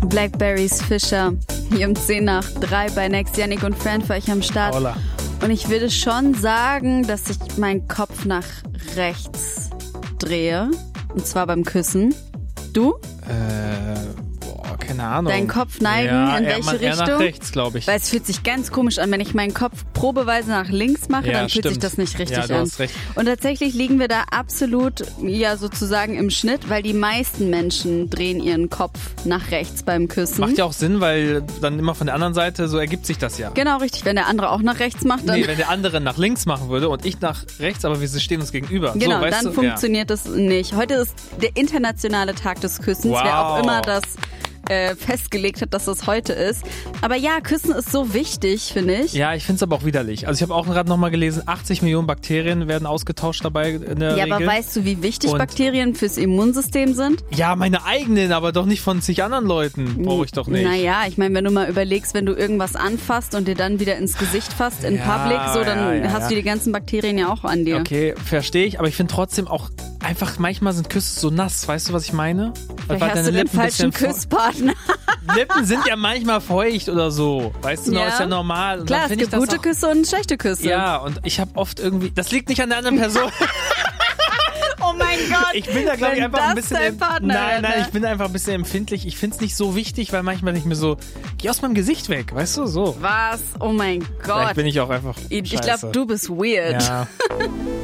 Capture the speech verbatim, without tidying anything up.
Blackberries Fischer. Hier um zehn nach drei bei Next, Yannick und Fran für euch am Start. Hola. Und ich würde schon sagen, dass ich meinen Kopf nach rechts drehe. Und zwar beim Küssen. Du? Äh, boah, keine Ahnung. Deinen Kopf neigen, ja, in eher, welche man, eher Richtung? nach rechts, glaube ich. Weil es fühlt sich ganz komisch an, wenn ich meinen Kopf probeweise nach links mache, Ja, dann fühlt stimmt. sich das nicht richtig Ja, du an. hast recht. Und tatsächlich liegen wir da absolut, ja, sozusagen im Schnitt, weil die meisten Menschen drehen ihren Kopf nach rechts beim Küssen. Macht ja auch Sinn, weil dann immer von der anderen Seite, so ergibt sich das ja. Genau, richtig. Wenn der andere auch nach rechts macht, dann... Nee, wenn der andere nach links machen würde und ich nach rechts, aber wir stehen uns gegenüber. Genau, so, weißt dann du? funktioniert das nicht. Heute ist der internationale Tag des Küssens, Wow. wer auch immer das äh, festgelegt hat, dass das heute ist. Aber ja, Küssen ist so wichtig, finde ich. Ja, ich finde es aber auch widerlich. Also ich habe auch gerade nochmal gelesen, achtzig Millionen Bakterien werden ausgetauscht dabei in der Ja, Regel. aber weißt du, wie wichtig Und- Bakterien fürs Immunsystem sind? Ja, meine eigenen, aber doch nicht von zig anderen Leuten. Brauche ich doch nicht. Naja, ich meine, wenn du mal überlegst, wenn du irgendwas anfasst und dir dann wieder ins Gesicht fasst in Ja, Public, so, dann ja, ja, hast ja. du die ganzen Bakterien ja auch an dir. Okay, verstehe ich, aber ich finde trotzdem auch einfach, manchmal sind Küsse so nass, weißt du, was ich meine? Vielleicht Weil hast deine du den Lippen ein falschen bisschen Küsspartner. feu- Lippen sind ja manchmal feucht oder so. Weißt du noch, Ja. ist ja normal. Und Klar, dann es find gibt ich das gute auch, Küsse und schlechte Küsse. Ja, und ich habe oft irgendwie, das liegt nicht an der anderen Person. Oh mein Gott. Ich bin da, glaube ich, wenn einfach das ein bisschen. dein Partner nein, wäre, nein, ne? ich bin einfach ein bisschen empfindlich. Ich finde es nicht so wichtig, weil manchmal nicht mehr so, geh aus meinem Gesicht weg, weißt du, so. Was? Oh mein Gott. Vielleicht bin ich auch einfach. Ich scheiße. glaube, du bist weird. Ja.